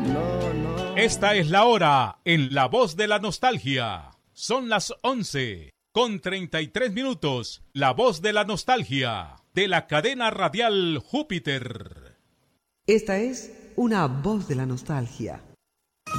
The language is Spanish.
Esta es la hora en La Voz de la Nostalgia. Son las 11:33. La Voz de la Nostalgia, de la cadena radial Júpiter. Esta es una Voz de la Nostalgia.